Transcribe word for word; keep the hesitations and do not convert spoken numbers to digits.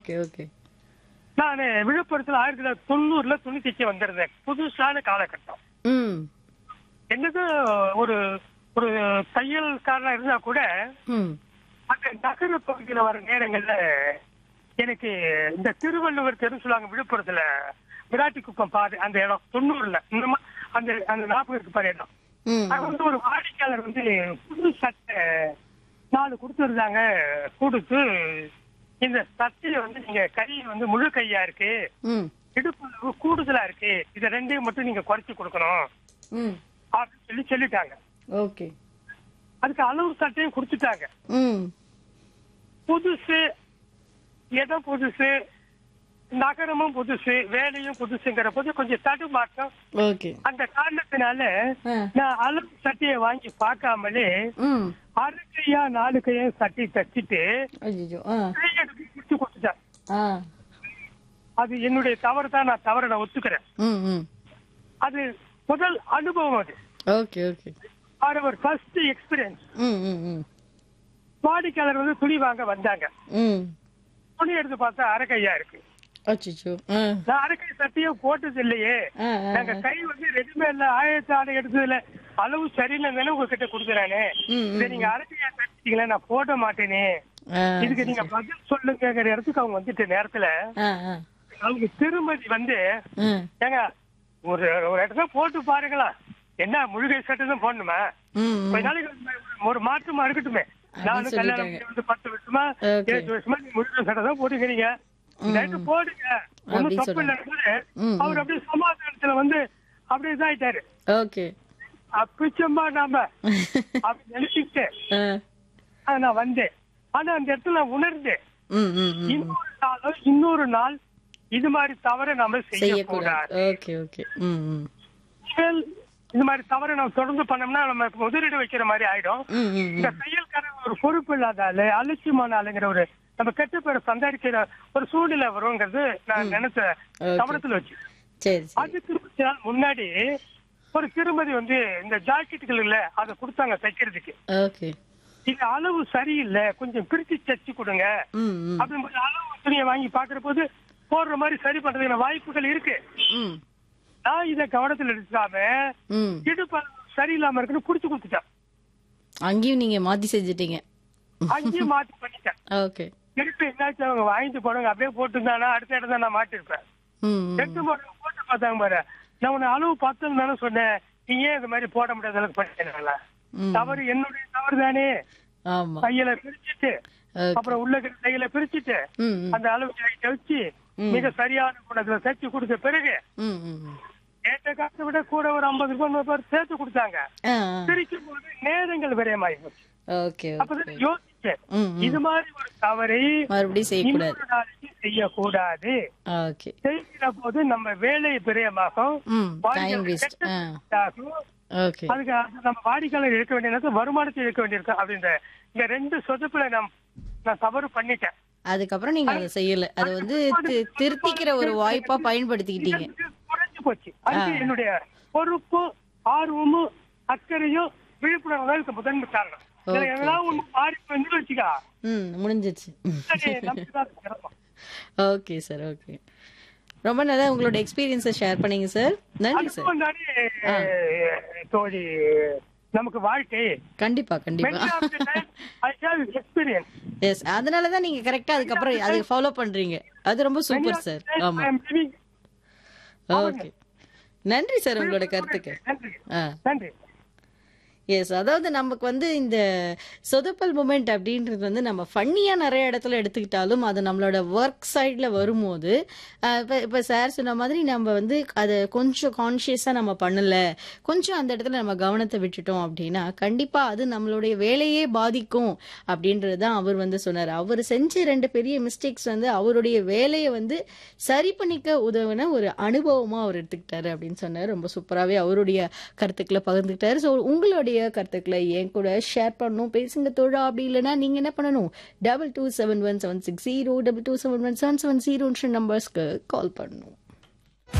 Okay, okay. நான் விழுப்புரத்துல ஆயிரத்தி தொள்ளாயிரத்தி தொண்ணூறுல துணி தைக்க வந்திருந்தேன். புதுசான காலகட்டம். ம். என்னது ஒரு ஒரு தையல்காரனா இருந்தா கூட ம். அந்த நகர பகுதியில வர நேரங்கள்ல எனக்கு இந்த திருவள்ளுவர் தெரு சொல்லுவாங்க விழுப்புரத்துல விராட்டி குப்பம் பாரு அந்த இடம் தொண்ணூறுல இந்த மா- அந்த அந்த ஞாபகம் இருக்கு பாரு இடம். ம். அது வந்து ஒரு வாடிக்கையாளர் வந்து புது சட்டை நாலு கொடுத்துருந்தாங்க. கொடுத்து இந்த சட்டையில வந்து நீங்க கை வந்து முழு கையா இருக்கு, ம். இடுப்பு கூடுதலா இருக்கு, இத ரெண்டையும் மட்டும் நீங்க குறைச்சு கொடுக்கணும் ம். அப்படின்னு சொல்லி சொல்லிட்டாங்க. ஓகே. அதுக்கு அளவு சட்டையும் கொடுத்துட்டாங்க. ம். புதுசு, இடம் புதுசு, நகரமும் புதுசு, வேலையும் புதுசுங்கிற போது கொஞ்சம் தடுமாற்றம். ஓகே. அந்த காரணத்தினால ஆ. நான் அளவு சட்டையை வாங்கி பார்க்காமலே ம். அரை கையா நாலு கையா சட்டை தச்சுட்டு ஐயோ. ஆ. கையெடுத்து குடுத்து கொடுத்துட்டேன். ஆ. அது என்னுடைய தவறு தான், நான் தவறை நான் ஒத்துக்கிறேன். ம். ம். அது முதல் அனுபவம். அது ஓகே, ஓகே. அவர் ஃபர்ஸ்ட் எக்ஸ்பீரியன்ஸ். ம். ம். ம். வாடிக்கையாளர் வந்து துணி வாங்க வந்தாங்க. ம். துணி எடுத்து பார்த்தா அரை கையா இருக்கு. அச்சச்சோ. ஆ. நான் அரை கை சட்டையும் போட்டது இல்லையே. ஆ, ஆ, நாங்க ஆ. கை வந்து ரெடிமேட்ல ஆயிரத்தி ஆடை எடுத்ததுல அளவு சரியில்லைன்னு உங்ககிட்ட கொடுக்குறானே. ம், ம், இதை நீங்க அரை கையா தச்சிட்டீங்களே, நான் போட மாட்டேனே, ஆ. இதுக்கு நீங்க பதில் சொல்லுங்கிற இடத்துக்கு அவங்க வந்துட்ட நேரத்துல ஆ, ஆ. அவங்க திருமதி வந்து ம். ஏங்க ஒரு ஒரு இடத்துல போட்டு பாருங்களா, என்ன முழுகை சட்டை தான் போடணுமா, ம். கொஞ்ச ம். நாளைக்கு ஒரு மாற்றமா இருக்கட்டுமே. நானும் கல்யாணம் சொல்லிட்டாங்க. பண்ணி வந்து பத்து வருஷமா Okay. ஏழு வருஷமா நீங்க முழுகை சட்டை தான் போட்டுக்கிறீங்க, நைட்டு போடுங்க, ஒன்னும் அப்படி தப்பு சொல்றாங்க. இல்லை. ம், அவர் ம். அப்படியே சமாதானத்துல வந்து அப்படியே இதாயிட்டாரு. ஓகே. அப்பிச்சம்மா நாம அப்படி நினைச்சுக்கிட்டு ஆ. ஆ, நான் வந்தேன். ஆனா அந்த இடத்துல நான் உணர்ந்தேன், ம். ம். ம். இன்னொரு நாள் இன்னொரு நாள் இது மாதிரி தவறை நாம செய்யக்கூடாது. செய்யக்கூடாது. Okay, okay. ம். ம். செயல் இந்த மாதிரி தவறை நம்ம தொடர்ந்து பண்ணோம்னா நம்ம முதலீடு வைக்கிற மாதிரி ஆயிடும். ம். ம். இந்த ம். செயல்காரன் ஒரு பொறுப்பு இல்லாத ஆளு, அலட்சியமான ஆளுங்கிற ஒரு நம்ம கெட்ட பேரை சந்தாரிக்கிற ஒரு சூழ்நிலை வருங்கிறது நான் நினைச்ச Okay. கவனத்துல வச்சு. சரி, சரி. அதுக்கு கொஞ்ச நாள் முன்னாடி ஒரு திருமதி வந்து இந்த ஜாக்கெட்டுகள் இல்ல அதை கொடுத்தாங்க தைக்கிறதுக்கு. ஓகே. இது அளவு சரியில்லை, கொஞ்சம் பிரிச்சு தச்சு கொடுங்க ம். ம். அப்படின்னு அளவு துணியை வாங்கி பாக்குற போது போடுற மாதிரி சரி பண்றதுக்கான வாய்ப்புகள் இருக்கு. ம். நான் இதை கவனத்துல எடுக்காம ம். இடுப்பு அளவு சரியில்லாம இருக்குன்னு புடிச்சு கொடுத்துட்டேன். அங்கேயும் நீங்க மாத்தி செஞ்சுட்டீங்க. அங்கேயும் மாத்தி பண்ணிட்டேன். ஓகே. எடுத்து என்னாச்சும் அவங்க வாங்கிட்டு போடுங்க அப்படியே போட்டுருந்தானா அடுத்த இடம் தான் நான் மாட்டிருப்பேன். ம். ம். எடுத்து போட்டு போட்டு பார்த்தாங்க பாரு, நான் உன்னை அளவு பார்த்ததுனால சொன்னேன், நீ ஏன் இது மாதிரி போட முடியாத அளவுக்கு பண்ணிட்டேன். ம். தவறு என்னுடைய தவறு தானே. ஆமா. கையில பிரிச்சுட்டு ஓகே. அப்புறம் உள்ள கையில பிரிச்சுட்டு ம். ம். அந்த அளவு கையில வச்சு ம். மிக சரியான குணத்துல தைச்சு கொடுத்த பிறகு ம். ம். ம். கேட்ட காசை விட கூட ஒரு ஐம்பது ரூபாய் நூறு ரூபாய் சேர்த்து கொடுத்தாங்க. ஆ. பிரிக்கும் போது நேரங்கள் விரயமாகி போச்சு. Okay, okay. அப்பதான் யோசிச்சேன், ம். ம். இது மாதிரி ஒரு தவறை மறுபடியும் செய்யக்கூடாது. இன்னொரு நாளைக்கு செய்யக்கூடாது. ஓகே. செய்கிற போது நம்ம வேலை பிரியமாகும், ம். Time waste. ஆ. வாடிக்கையாளர் ஓகே. அதுக்கு அது நம்ம வாடிக்கையாளர் இருக்க வேண்டிய நேரத்தில் வருமானத்தை இருக்க வேண்டியிருக்கும். அப்படின்ற இந்த ரெண்டு சொதுப்புல நான் நான் தவறு பண்ணிட்டேன். அதுக்கப்புறம் நீங்க அதை செய்யல. அது வந்து தி- திருத்திக்கிற ஒரு வாய்ப்பா பயன்படுத்திக்கிட்டீங்க. இது குறைஞ்சு போச்சு. அதுக்கு என்னுடைய பொறுப்பும் ஆர்வமும் அக்கறையும் விழிப்புணர்வு தான் இதுக்கு முதன்மை காரணம். இதுல Okay, எதனா ஒண்ணு மாறி வந்து வச்சுக்கா ம். முடிஞ்சிச்சு. நம்பிதான் சிரமம். Okay sir. ஓகே. ரொம்ப நல்லா உங்களோட எக்ஸ்பீரியன்ஸை ஷேர் பண்ணீங்க சார். நன்றி சார். அதுவும் தானே தோழி நமக்கு வாழ்க்கை. கண்டிப்பா, கண்டிப்பா. Many of the time I have experience. S. அதனால தான் நீங்க கரெக்டா அதுக்கப்புறம் அதை ஃபாலோ பண்றீங்க. அது ரொம்ப Many super of the sir. time ஆமா. I am living. ஓகே. நன்றி சார் உங்களோட கருத்துக்கு. நன்றி ஆ. நன்றி. எஸ். அதாவது நமக்கு வந்து இந்த சொதப்பல் மூமெண்ட் அப்படின்றது வந்து நம்ம ஃபன்னியாக நிறைய இடத்துல எடுத்துக்கிட்டாலும் அது நம்மளோட ஒர்க் சைடில் வரும்போது இப்போ இப்போ சார் சொன்ன மாதிரி நம்ம வந்து அதை கொஞ்சம் கான்ஷியஸாக நம்ம பண்ணலை, கொஞ்சம் அந்த இடத்துல நம்ம கவனத்தை விட்டுட்டோம் அப்படின்னா கண்டிப்பாக அது நம்மளுடைய வேலையே பாதிக்கும் அப்படின்றது தான் அவர் வந்து சொன்னார். அவர் செஞ்ச ரெண்டு பெரிய மிஸ்டேக்ஸ் வந்து அவருடைய வேலையை வந்து சரி பண்ணிக்க உதவின ஒரு அனுபவமாக அவர் எடுத்துக்கிட்டாரு அப்படின்னு சொன்னார். ரொம்ப சூப்பராகவே அவருடைய கருத்துக்களை பகிர்ந்துக்கிட்டாரு. ஸோ உங்களுடைய கருத்துக்களை என் கூட ஷேர் பண்ணணும், பேசுங்க தோழா. அப்படி இல்லைன்னா நீங்க என்ன பண்ணணும், double two seven one seven six zero double two seven one seven seven zero நம்பர்ஸ்க்கு கால் பண்ணணும்.